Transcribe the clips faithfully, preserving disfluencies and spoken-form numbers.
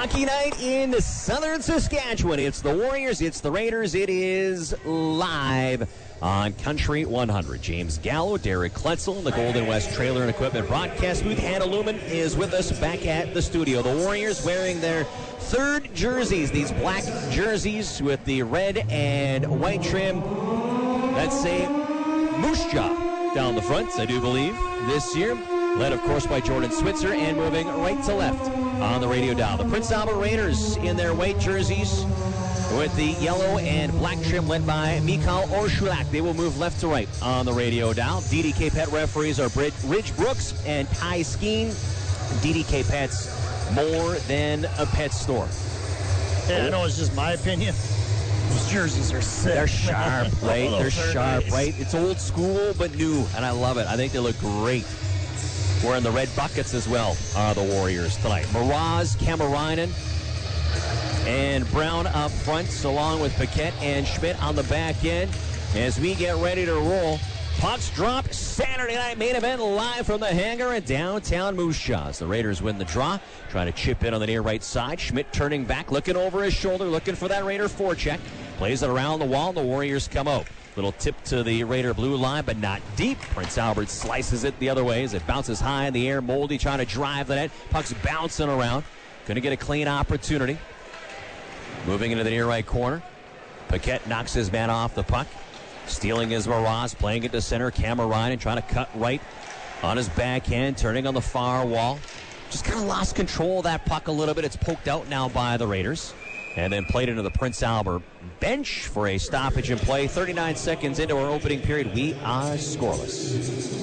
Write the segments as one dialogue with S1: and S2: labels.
S1: Hockey night in southern Saskatchewan. It's the Warriors, it's the Raiders. It is live on Country one hundred. James Gallo, Derek Kletzel in the Golden West Trailer and Equipment broadcast booth. Hannah Lumen is with us back at the studio. The Warriors wearing their third jerseys, these black jerseys with the red and white trim. Let's say Moose Jaw down the front, I do believe, this year. Led, of course, by Jordan Switzer, and moving right to left on the radio dial. The Prince Albert Raiders in their white jerseys with the yellow and black trim, led by Mikhail Orshulak. They will move left to right on the radio dial. D D K Pet referees are Ridge Brooks and Ty Skeen. D D K Pet's more than a pet store.
S2: Yeah, I know it's just my opinion. Those jerseys are sick.
S1: They're sharp, right?
S2: Oh,
S1: They're sharp, right? It's old school, but new, and I love it. I think they look great. Wearing the red buckets as well are the Warriors tonight. Mraz, Kamarainen, and Brown up front, along with Paquette and Schmidt on the back end. As we get ready to roll, pucks drop. Saturday night main event live from the hangar in downtown Moose Jaw. The Raiders win the draw, trying to chip in on the near right side. Schmidt turning back, looking over his shoulder, looking for that Raider forecheck. Plays it around the wall, and the Warriors come out. Little tip to the Raider blue line, but not deep. Prince Albert slices it the other way as it bounces high in the air. Moldy trying to drive the net. Puck's bouncing around. Going to get a clean opportunity. Moving into the near right corner. Paquette knocks his man off the puck. Stealing is Mraz, playing it to center. Kamarainen trying to cut right on his backhand, turning on the far wall. Just kind of lost control of that puck a little bit. It's poked out now by the Raiders. And then played into the Prince Albert bench for a stoppage in play. thirty-nine seconds into our opening period. We are scoreless.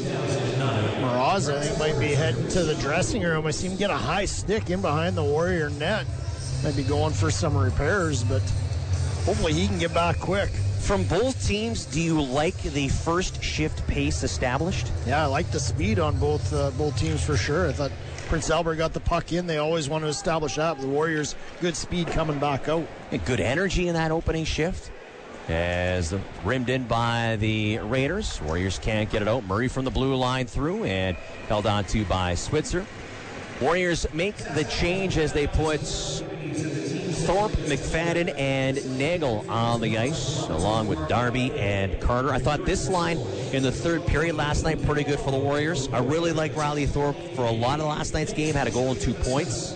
S2: Mraz, I think, might be heading to the dressing room. I see him get a high stick in behind the Warrior net. Might be going for some repairs, but hopefully he can get back quick.
S1: From both teams, do you like the first shift pace established?
S2: Yeah, I like the speed on both uh, both teams for sure. I thought Prince Albert got the puck in. They always want to establish that. The Warriors, good speed coming back out.
S1: And good energy in that opening shift. As the, rimmed in by the Raiders. Warriors can't get it out. Murray from the blue line through and held on to by Switzer. Warriors make the change as they put Thorpe, McFadden, and Nagel on the ice, along with Darby and Carter. I thought this line in the third period last night pretty good for the Warriors. I really like Riley Thorpe for a lot of last night's game. Had a goal and two points.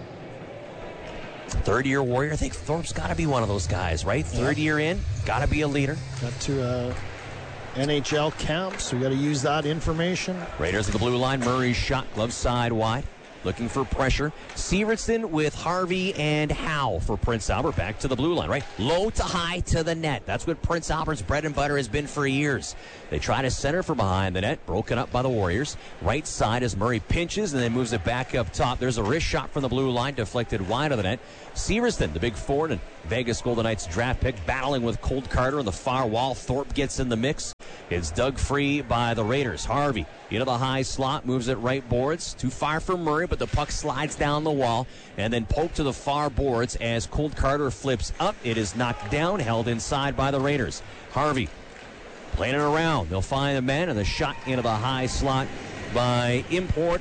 S1: Third-year Warrior. I think Thorpe's got to be one of those guys, right? Third year in, got to be a leader.
S2: Got to uh, N H L camp, so we got to use that information.
S1: Raiders at the blue line. Murray's shot, glove side wide. Looking for pressure. Severson with Harvey and Howe for Prince Albert. Back to the blue line, right? Low to high to the net. That's what Prince Albert's bread and butter has been for years. They try to center for behind the net. Broken up by the Warriors. Right side as Murray pinches and then moves it back up top. There's a wrist shot from the blue line. Deflected wide of the net. Severson, the big forward and Vegas Golden Knights draft pick, battling with Colt Carter on the far wall. Thorpe gets in the mix. It's dug free by the Raiders. Harvey into the high slot, moves it right boards. Too far for Murray, but the puck slides down the wall and then poked to the far boards as Colt Carter flips up. It is knocked down, held inside by the Raiders. Harvey playing it around. They'll find the man, and the shot into the high slot by import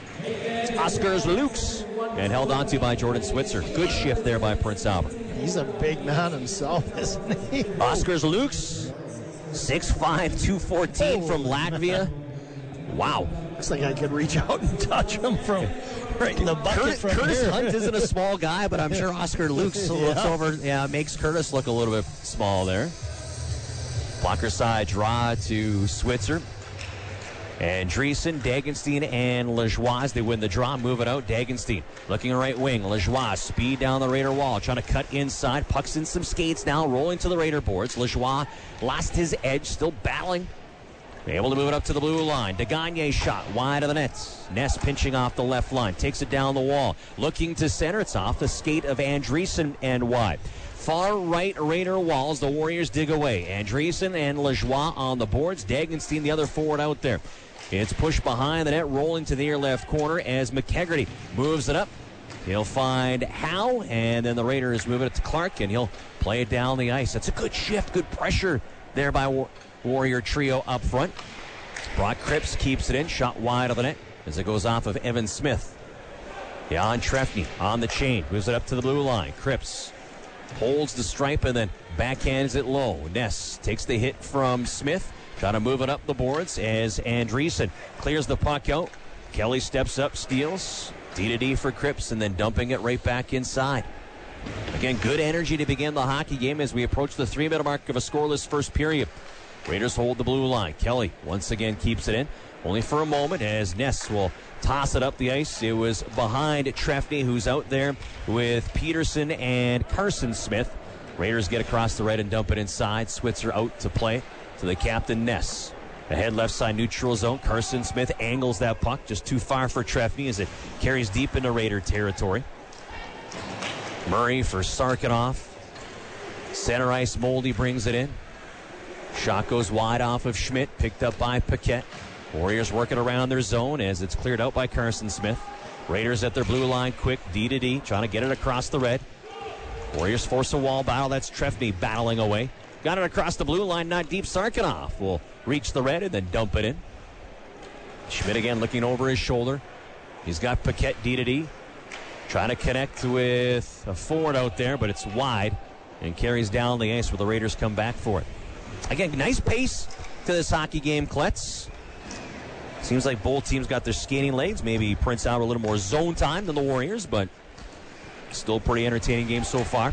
S1: Oscar Lukes, and held onto by Jordan Switzer. Good shift there by Prince Albert.
S2: He's a big man himself, isn't he?
S1: Oscar Lukes, six five, two fourteen from Latvia. Wow.
S2: Looks like I could reach out and touch him from right in the bucket
S1: Curtis,
S2: from
S1: Curtis
S2: here.
S1: Hunt isn't a small guy, but I'm sure Oscar Lukes
S2: yeah.
S1: looks over, yeah, makes Curtis look a little bit small there. Blocker side draw to Switzer. And Andreessen, Dagenstein, and Lajoie, they win the draw, move it out. Dagenstein looking right wing. Lajoie, speed down the Raider wall, trying to cut inside. Puck's in some skates now, rolling to the Raider boards. Lajoie lost his edge, still battling. Able to move it up to the blue line. Degagne shot wide of the nets. Ness pinching off the left line. Takes it down the wall. Looking to center. It's off the skate of Andreessen and wide. Far right Raider walls. The Warriors dig away. Andreessen and Lajoie on the boards. Dagenstein, the other forward out there. It's pushed behind the net, rolling to the near left corner as McKegarty moves it up. He'll find Howe, and then the Raiders move it to Clark, and he'll play it down the ice. That's a good shift, good pressure there by War- Warrior trio up front. Brock Cripps keeps it in, shot wide of the net as it goes off of Evan Smith. Jan Trefny on the chain. Moves it up to the blue line. Cripps holds the stripe and then backhands it low. Ness takes the hit from Smith. Trying to move it up the boards as Andreessen clears the puck out. Kelly steps up, steals. D to D for Cripps and then dumping it right back inside. Again, good energy to begin the hockey game as we approach the three-minute mark of a scoreless first period. Raiders hold the blue line. Kelly once again keeps it in. Only for a moment as Ness will toss it up the ice. It was behind Trefny, who's out there with Peterson and Carson Smith. Raiders get across the red and dump it inside. Switzer out to play to the captain, Ness. Ahead left side neutral zone. Carson Smith angles that puck just too far for Trefny as it carries deep into Raider territory. Murray for Sarkanoff. Center ice, Moldy brings it in. Shot goes wide off of Schmidt, picked up by Paquette. Warriors working around their zone as it's cleared out by Carson Smith. Raiders at their blue line, quick, D to D, trying to get it across the red. Warriors force a wall battle. That's Trefny battling away. Got it across the blue line, not deep. Sarkanoff will reach the red and then dump it in. Schmidt again looking over his shoulder. He's got Paquette D to D. Trying to connect with a forward out there, but it's wide and carries down the ice where the Raiders come back for it. Again, nice pace to this hockey game, Kletz. Seems like both teams got their skating legs. Maybe Prince out a little more zone time than the Warriors, but still a pretty entertaining game so far.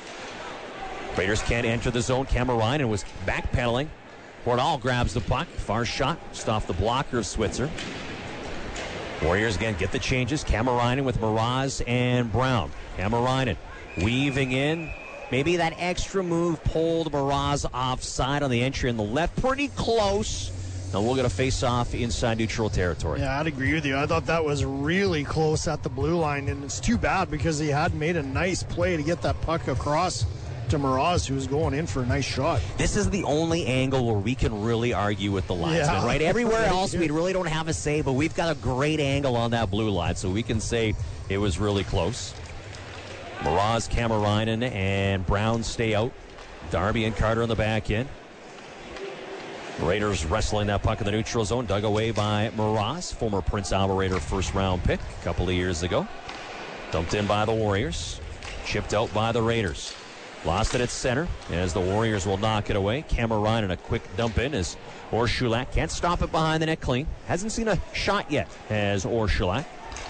S1: Raiders can't enter the zone. Camarainen was backpedaling. Hordahl grabs the puck. Far shot. Just off the blocker of Switzer. Warriors again get the changes. Camarainen with Mraz and Brown. Camarainen weaving in. Maybe that extra move pulled Mraz offside on the entry in the left. Pretty close. Now we'll get a face-off inside neutral territory.
S2: Yeah, I'd agree with you. I thought that was really close at the blue line, and it's too bad because he had made a nice play to get that puck across to Mraz, who was going in for a nice shot.
S1: This is the only angle where we can really argue with the linesman,
S2: yeah.
S1: right? Everywhere else, we really don't have a say, but we've got a great angle on that blue line, so we can say it was really close. Mraz, Camarainen, and Brown stay out. Darby and Carter on the back end. Raiders wrestling that puck in the neutral zone, dug away by Mraz, former Prince Albert Raider first-round pick a couple of years ago. Dumped in by the Warriors. Chipped out by the Raiders. Lost it at center as the Warriors will knock it away. Camarainen a quick dump in as Orshulak can't stop it behind the net clean. Hasn't seen a shot yet as Orshulak.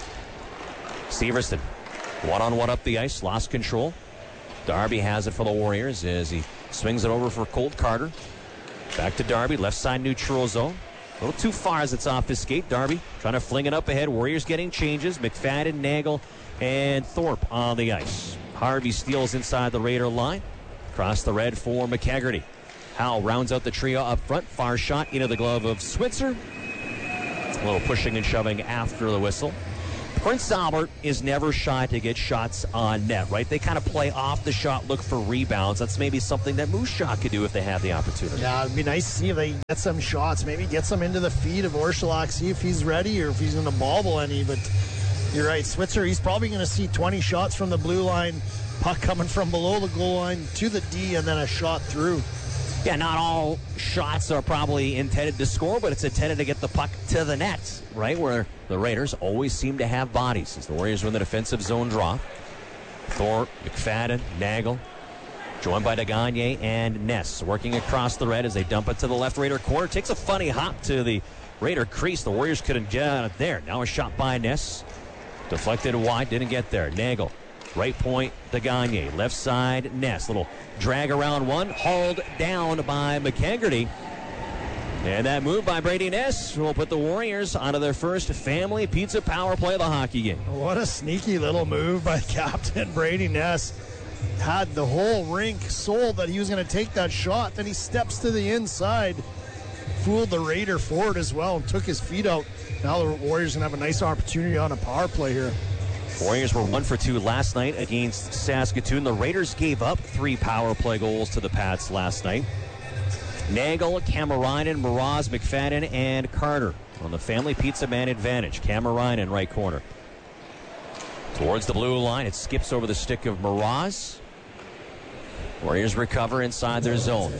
S1: Severson one-on-one up the ice, lost control. Darby has it for the Warriors as he swings it over for Colt Carter. Back to Darby, left side neutral zone. A little too far as it's off his skate. Darby trying to fling it up ahead. Warriors getting changes. McFadden, Nagel, and Thorpe on the ice. Harvey steals inside the Raider line. Across the red for McHaggerty. Howell rounds out the trio up front. Far shot into the glove of Switzer. A little pushing and shoving after the whistle. Prince Albert is never shy to get shots on net, right? They kind of play off the shot, look for rebounds. That's maybe something that Moose Jaw could do if they had the opportunity.
S2: Yeah, it'd be nice to see if they get some shots. Maybe get some into the feet of Orshulak, see if he's ready or if he's going to bobble any. But you're right, Switzer, he's probably going to see twenty shots from the blue line, puck coming from below the goal line to the D, and then a shot through.
S1: Yeah, not all shots are probably intended to score, but it's intended to get the puck to the net, right? Where the Raiders always seem to have bodies as the Warriors win the defensive zone draw. Thorpe, McFadden, Nagel, joined by DeGagne and Ness, working across the red as they dump it to the left Raider corner. Takes a funny hop to the Raider crease. The Warriors couldn't get out of there. Now a shot by Ness. Deflected wide, didn't get there. Nagel. Right point, DeGagne. Left side, Ness. Little drag around one. Hauled down by McHaggerty. And that move by Brady Ness will put the Warriors onto their first family pizza power play of the hockey game.
S2: What a sneaky little move by Captain Brady Ness. Had the whole rink sold that he was going to take that shot. Then he steps to the inside. Fooled the Raider forward as well and took his feet out. Now the Warriors going to have a nice opportunity on a power play here.
S1: Warriors were one for two last night against Saskatoon. The Raiders gave up three power play goals to the Pats last night. Nagel, Camarainen, Mraz, McFadden, and Carter on the family pizza man advantage. Camarainen right corner. Towards the blue line, it skips over the stick of Mraz. Warriors recover inside their zone.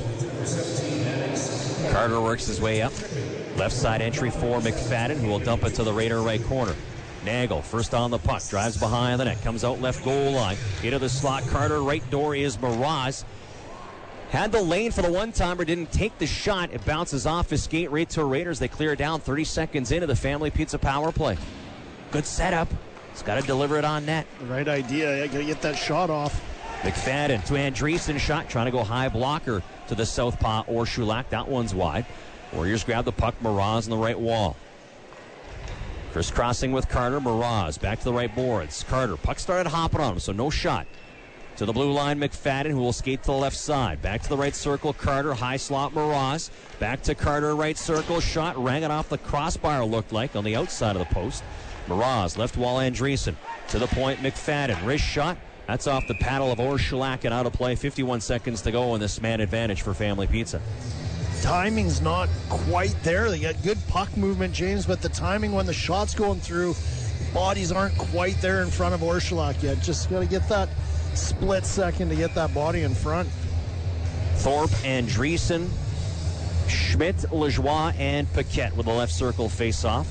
S1: Carter works his way up. Left side entry for McFadden, who will dump it to the Raider right corner. Nagel, first on the puck, drives behind the net, comes out left goal line. Into the slot, Carter, right door is Mraz. Had the lane for the one-timer, didn't take the shot. It bounces off his skate right to Raiders. They clear it down thirty seconds into the Family Pizza power play. Good setup. He's got to deliver it on net.
S2: The right idea. I got to get that shot off.
S1: McFadden to Andreessen, shot, trying to go high blocker to the southpaw or Shulak. That one's wide. Warriors grab the puck, Mraz on the right wall. Crisscrossing with Carter, Mraz back to the right boards. Carter, puck started hopping on him, so no shot. To the blue line, McFadden, who will skate to the left side. Back to the right circle, Carter, high slot, Mraz. Back to Carter, right circle, shot, rang it off the crossbar, looked like, on the outside of the post. Mraz, left wall, Andreessen. To the point, McFadden, wrist shot. That's off the paddle of Orshulak and out of play. fifty-one seconds to go in this man advantage for Family Pizza.
S2: Timing's not quite there. They got good puck movement, James, but the timing when the shot's going through, bodies aren't quite there in front of Orshulak yet. Just got to get that split second to get that body in front.
S1: Thorpe, Andreessen, Schmidt, Lajoie, and Paquette with the left circle face-off.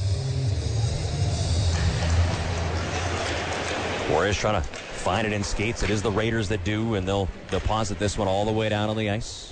S1: Warriors trying to find it in skates. It is the Raiders that do, and they'll deposit this one all the way down on the ice.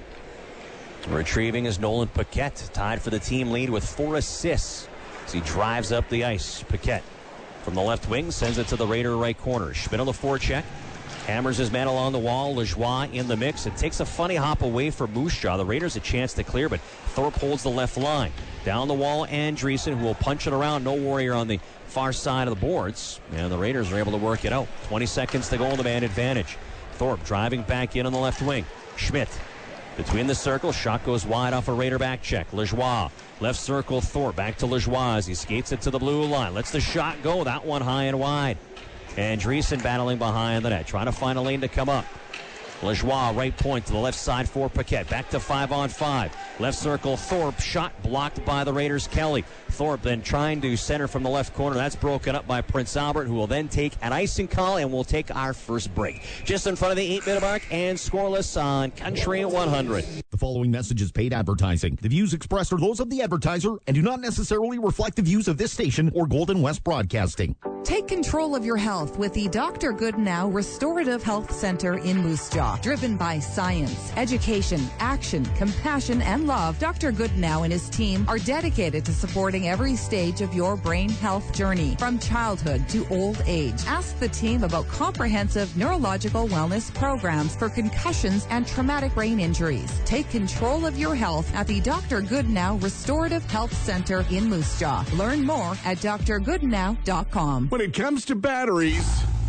S1: Retrieving is Nolan Paquette, tied for the team lead with four assists as he drives up the ice. Paquette from the left wing sends it to the Raider right corner. Schmidt on the forecheck. Hammers his man along the wall. Lajoie in the mix. It takes a funny hop away for Moose Jaw. The Raiders a chance to clear, but Thorpe holds the left line. Down the wall, Andreessen, who will punch it around. No Warrior on the far side of the boards. And the Raiders are able to work it out. twenty seconds to go in the man advantage. Thorpe driving back in on the left wing. Schmidt between the circle. Shot goes wide off a Raider back check. Lajoie. Left circle, Thorpe. Back to Lajoie as he skates it to the blue line. Lets the shot go. That one high and wide. Andreessen battling behind the net. Trying to find a lane to come up. Lajoie, right point to the left side for Paquette. Back to five on five. Left circle, Thorpe. Shot blocked by the Raiders, Kelly. Thorpe then trying to center from the left corner. That's broken up by Prince Albert, who will then take an icing call, and we'll take our first break. Just in front of the eight-minute mark and scoreless on Country one hundred.
S3: The following message is paid advertising. The views expressed are those of the advertiser and do not necessarily reflect the views of this station or Golden West Broadcasting.
S4: Take control of your health with the Doctor Goodnow Restorative Health Center in Moose Jaw. Driven by science, education, action, compassion, and love, Doctor Goodnow and his team are dedicated to supporting every stage of your brain health journey, from childhood to old age. Ask the team about comprehensive neurological wellness programs for concussions and traumatic brain injuries. Take control of your health at the Doctor Goodnow Restorative Health Center in Moose Jaw. Learn more at d r goodnow dot com.
S5: When it comes to batteries,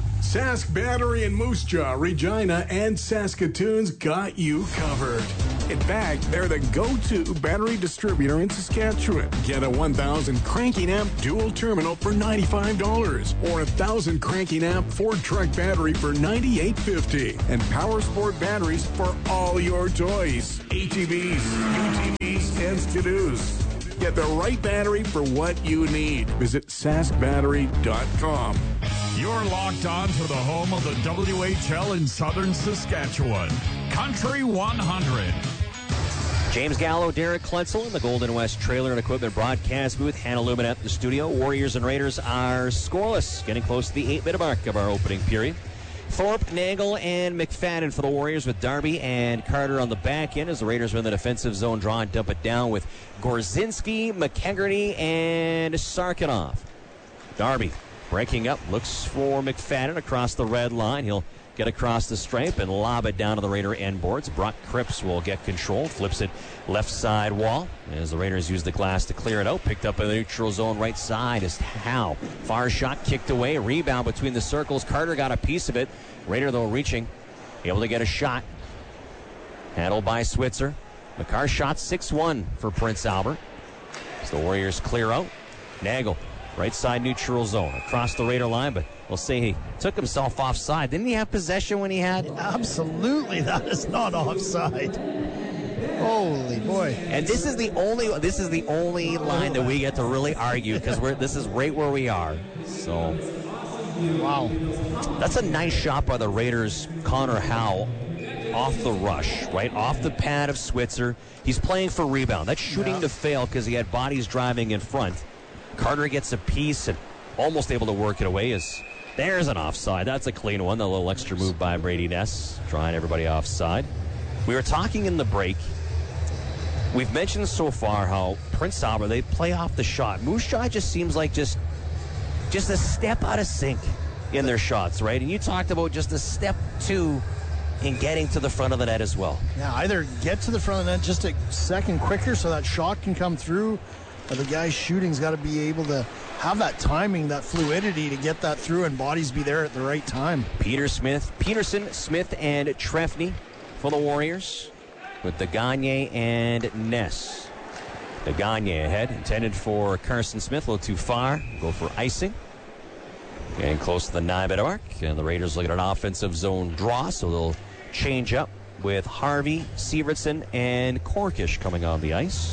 S5: Sask Battery in Moose Jaw, Regina, and Saskatoon's got you covered. In fact, they're the go-to battery distributor in Saskatchewan. Get a one thousand cranking amp dual terminal for ninety-five dollars or a one thousand cranking amp Ford truck battery for ninety-eight fifty. And Power Sport batteries for all your toys. A T Vs, U T Vs, and Ski-Doos. Get the right battery for what you need. Visit sask battery dot com.
S6: You're locked on to the home of the W H L in southern Saskatchewan. Country one hundred.
S1: James Gallo, Derek Klentzel in the Golden West Trailer and Equipment broadcast booth. Hannah Lumen at the studio. Warriors and Raiders are scoreless, getting close to the eight-minute mark of our opening period. Thorpe, Nagel, and McFadden for the Warriors, with Darby and Carter on the back end as the Raiders are in the defensive zone, draw and dump it down with Gorzinski, McKegarty, and Sarkanoff. Darby breaking up, looks for McFadden across the red line. He'll get across the stripe and lob it down to the Raider end boards. Brock Cripps will get control, flips it left side wall as the Raiders use the glass to clear it out. Picked up in the neutral zone right side is Howe. Far shot kicked away, rebound between the circles. Carter got a piece of it. Raider, though, reaching, able to get a shot. Handled by Switzer. McCarr shot six one for Prince Albert as the Warriors clear out. Nagel, right side neutral zone, across the Raider line, but we'll say he took himself offside. Didn't he have possession when he had?
S2: Absolutely, that is not offside. Holy boy!
S1: And this is the only this is the only line that we get to really argue, because we're this is right where we are. So,
S2: wow,
S1: that's a nice shot by the Raiders. Connor Howe off the rush, right off the pad of Switzer. He's playing for rebound. That's shooting
S2: yeah.
S1: to fail because he had bodies driving in front. Carter gets a piece, and almost able to work it away. Is there's an offside. That's a clean one. The little extra move by Brady Ness, drawing everybody offside. We were talking in the break. We've mentioned so far how Prince Albert, they play off the shot. Moose Jaw just seems like just, just a step out of sync in their shots, right? And you talked about just a step two in getting to the front of the net as well.
S2: Yeah, either get to the front of the net just a second quicker so that shot can come through, or the guy shooting's got to be able to have that timing, that fluidity to get that through and bodies be there at the right time.
S1: Peter Smith, Peterson, Smith, and Trefny for the Warriors with the Gagne and Ness. The Gagne ahead, intended for Carson Smith, a little too far. Go for icing. Getting close to the nine-minute mark, and the Raiders look at an offensive zone draw, so they'll change up with Harvey, Severson, and Korkish coming on the ice.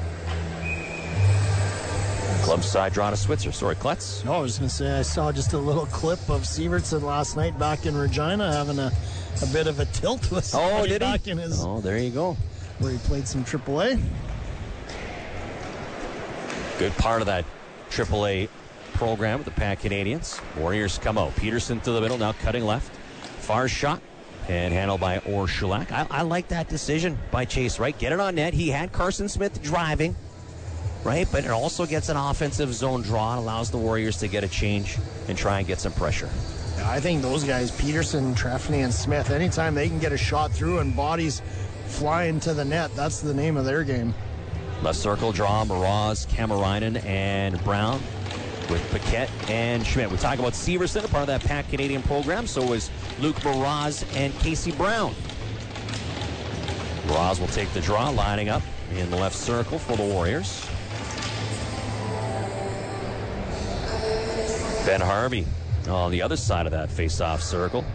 S1: Club side draw to Switzer. Sorry, Klutz.
S2: No, I was going to say I saw just a little clip of Severson last night back in Regina having a, a bit of a tilt with somebody
S1: oh, did
S2: back
S1: he?
S2: in his...
S1: Oh, there you go.
S2: Where he played some triple A.
S1: Good part of that triple A program with the Pack Canadians. Warriors come out. Peterson to the middle, now cutting left. Far shot and handled by Orshulak. I, I like that decision by Chase Wright. Get it on net. He had Carson Smith driving, right? But it also gets an offensive zone draw and allows the Warriors to get a change and try and get some pressure.
S2: Yeah, I think those guys, Peterson, Trefny, and Smith, anytime they can get a shot through and bodies flying to the net, that's the name of their game.
S1: Left circle draw, Mraz, Kamarainen, and Brown with Paquette and Schmidt. We talk about Severson, a part of that Pack Canadian program. So is Luke Mraz and Casey Brown. Mraz will take the draw, lining up in the left circle for the Warriors. Ben Harvey on the other side of that face-off circle.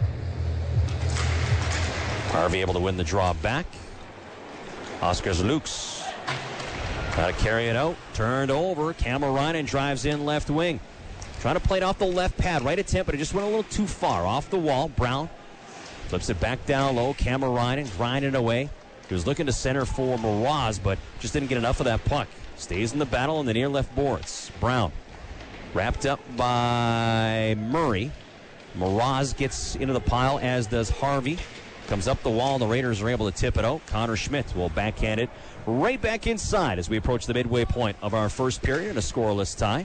S1: Harvey able to win the draw back. Oscar Lukes got to carry it out. Turned over. Kamarainen drives in left wing. Trying to play it off the left pad. Right attempt, but it just went a little too far. Off the wall. Brown flips it back down low. Kamarainen grinding away. He was looking to center for Mraz, but just didn't get enough of that puck. Stays in the battle in the near left boards. Brown wrapped up by Murray. Mraz gets into the pile, as does Harvey. Comes up the wall, and the Raiders are able to tip it out. Connor Schmidt will backhand it right back inside as we approach the midway point of our first period in a scoreless tie.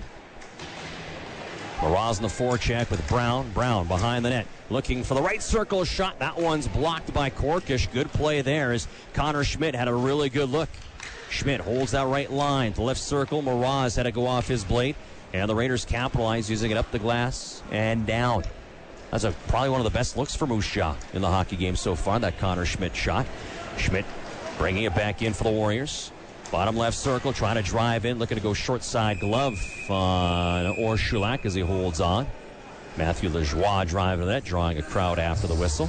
S1: Mraz in the forecheck with Brown. Brown behind the net, looking for the right circle shot. That one's blocked by Korkish. Good play there as Connor Schmidt had a really good look. Schmidt holds that right line to left circle. Mraz had to go off his blade, and the Raiders capitalize, using it up the glass and down. That's a, probably one of the best looks for Moose Jaw in the hockey game so far, that Connor Schmidt shot. Schmidt bringing it back in for the Warriors. Bottom left circle, trying to drive in, looking to go short side glove on Orshulak as he holds on. Matthew Lajoie driving that, drawing a crowd after the whistle.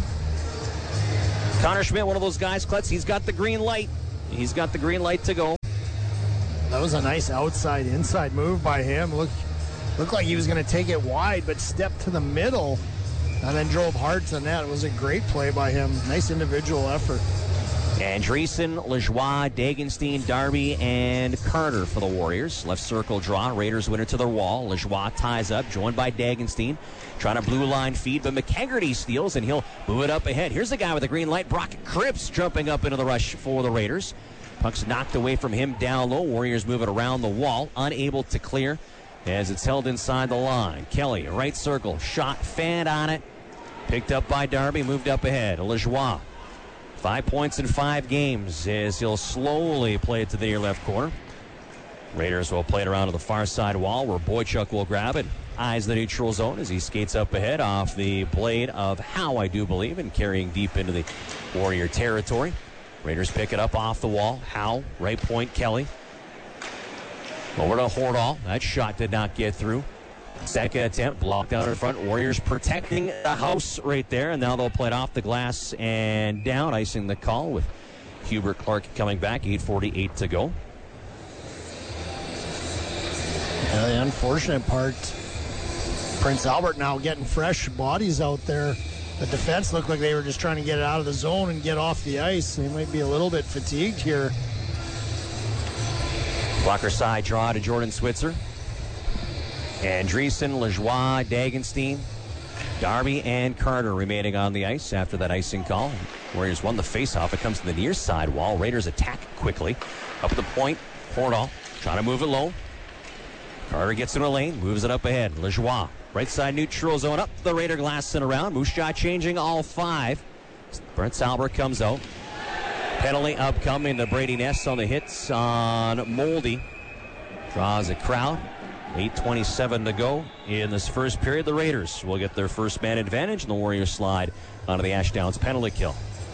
S1: Connor Schmidt, one of those guys, Klutz, he's got the green light. He's got the green light to go.
S2: That was a nice outside-inside move by him. Look, looked like he was going to take it wide, but stepped to the middle and then drove hard to the net. It was a great play by him. Nice individual effort.
S1: Andreessen, Lajoie, Dagenstein, Darby, and Carter for the Warriors. Left circle draw. Raiders win it to their wall. Lajoie ties up, joined by Dagenstein. Trying to blue line feed, but McHaggerty steals, and he'll move it up ahead. Here's the guy with the green light, Brock Cripps, jumping up into the rush for the Raiders. Puck's knocked away from him down low. Warriors move it around the wall, unable to clear as it's held inside the line. Kelly, right circle, shot, fanned on it. Picked up by Darby, moved up ahead. Lajoie, five points in five games as he'll slowly play it to the near left corner. Raiders will play it around to the far side wall where Boychuk will grab it. Eyes the neutral zone as he skates up ahead off the blade of Howe, I do believe, and carrying deep into the Warrior territory. Raiders pick it up off the wall. Howe, right point, Kelly. Over to Hordal. That shot did not get through. Second attempt, blocked out in front. Warriors protecting the house right there, and now they'll play it off the glass and down, icing the call with Hubert Clark coming back. eight forty-eight to go.
S2: Yeah, the unfortunate part, Prince Albert now getting fresh bodies out there. The defense looked like they were just trying to get it out of the zone and get off the ice. They might be a little bit fatigued here.
S1: Blocker side draw to Jordan Switzer. Andreessen, Lajoie, Dagenstein, Darby, and Carter remaining on the ice after that icing call. Warriors won the faceoff. It comes to the near side wall. Raiders attack quickly. Up at the point, Portal trying to move it low. Carter gets in a lane, moves it up ahead. Lajoie, right side neutral zone, up the Raider glass and around. Moose Jaw changing all five. Brent Albert comes out. Penalty upcoming to Brady Ness on the hits on Moldy. Draws a crowd. eight twenty-seven to go in this first period. The Raiders will get their first man advantage, and the Warriors slide onto the Ashdowns penalty kill.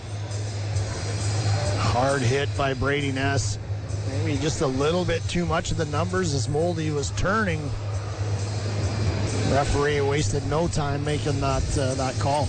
S2: Hard hit by Brady Ness. Maybe just a little bit too much of the numbers as Moldy was turning. Referee wasted no time making that uh, that call.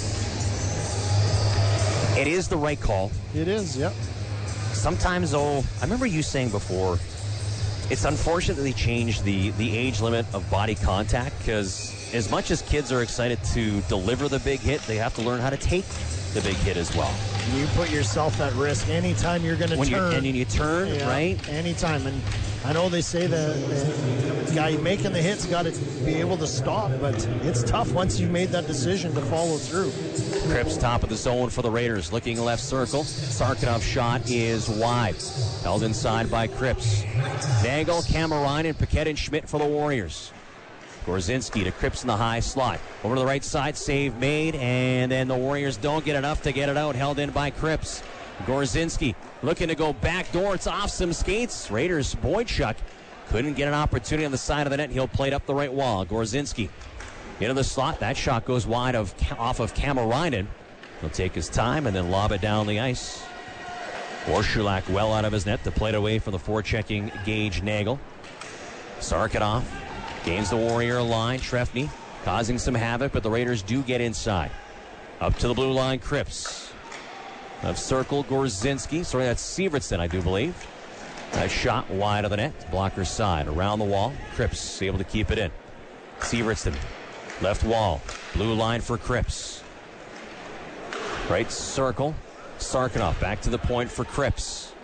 S1: It is the right call.
S2: It is, yep.
S1: Sometimes, though, I remember you saying before, it's unfortunate that they changed the, the age limit of body contact, because as much as kids are excited to deliver the big hit, they have to learn how to take the big hit as well.
S2: You put yourself at risk anytime you're going to turn.
S1: You, and you turn,
S2: yeah,
S1: right?
S2: Anytime. And I know they say the, the guy making the hit's got to be able to stop, but it's tough once you've made that decision to follow through.
S1: Cripps top of the zone for the Raiders, looking left circle. Sarkanoff shot is wide. Held inside by Cripps. Nagel, Kamarainen, Paquette, and Schmidt for the Warriors. Gorzinski to Cripps in the high slot. Over to the right side, save made, and then the Warriors don't get enough to get it out. Held in by Cripps. Gorzinski looking to go back door. It's off some skates. Raiders, Boydchuk couldn't get an opportunity on the side of the net. He'll play it up the right wall. Gorzinski into the slot. That shot goes wide of off of Kamarainen. He'll take his time and then lob it down the ice. Orshulak well out of his net to play it away from the forechecking Gage Nagel. Sarkanoff gains the Warrior line. Trefny causing some havoc, but the Raiders do get inside. Up to the blue line, Cripps. Left circle, Gorzinski. Sorry, that's Sievertson, I do believe. That shot wide of the net. Blocker side. Around the wall. Cripps able to keep it in. Sievertson. Left wall. Blue line for Cripps. Right circle. Sarkanoff back to the point for Cripps.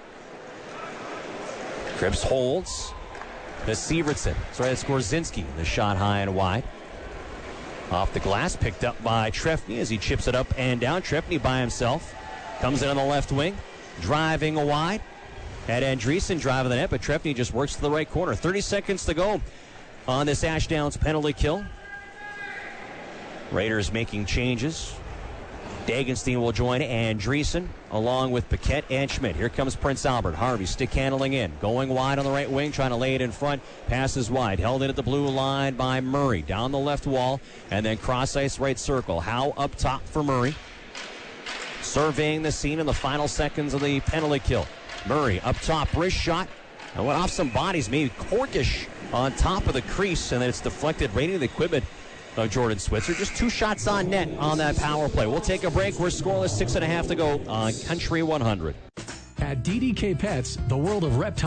S1: Cripps holds. The Sievertson. Sorry, that's Gorzinski. The shot high and wide. Off the glass. Picked up by Trefny as he chips it up and down. Trefny by himself. Comes in on the left wing. Driving wide. Had Andreessen driving the net, but Trefny just works to the right corner. thirty seconds to go on this Ashdowns penalty kill. Raiders making changes. Dagenstein will join Andreessen along with Paquette and Schmidt. Here comes Prince Albert. Harvey stick handling in. Going wide on the right wing, trying to lay it in front. Passes wide. Held in at the blue line by Murray. Down the left wall and then cross ice right circle. Howe up top for Murray. Surveying the scene in the final seconds of the penalty kill. Murray up top, wrist shot. And went off some bodies, maybe Corkish on top of the crease, and then it's deflected right into the equipment of Jordan Switzer. Just two shots on net on that power play. We'll take a break. We're scoreless, six and a half to go on Country one hundred.
S7: At D D K Pets, the world of reptiles.